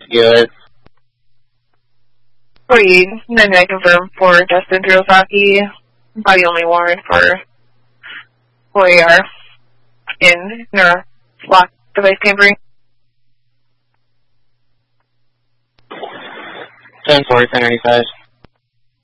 Good. Read, and then I confirm for Justin Hirosaki, body only warrant for OAR in neurolock device tampering. 10-4, 1095.